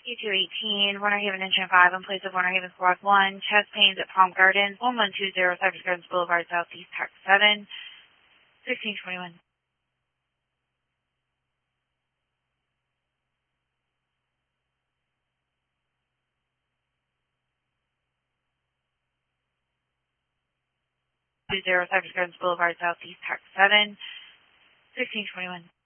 U218, Warner Haven Engine 5 in place of Warner Haven Squad 1, chest pains at Palm Gardens, 1120 Cypress Gardens Boulevard, Southeast, Tax 7, 1621. Cypress Gardens Boulevard, Southeast, Tax 7, 1621.